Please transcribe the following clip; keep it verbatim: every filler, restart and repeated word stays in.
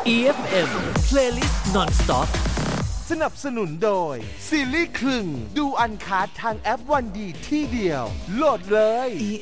อี เอฟ เอ็ม Playlist Non-Stop สนับสนุนโดยซีรีส์คลึงดูอันคัททางแอปวันดีที่เดียวโหลดเลย